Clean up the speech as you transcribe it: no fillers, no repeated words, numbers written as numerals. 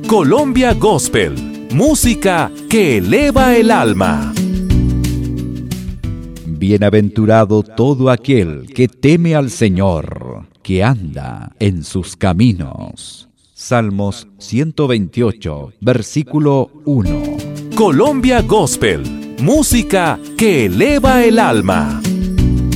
Colombia Gospel, música que eleva el alma. Bienaventurado todo aquel que teme al Señor, que anda en sus caminos. Salmos 128, versículo 1. Colombia Gospel, música que eleva el alma.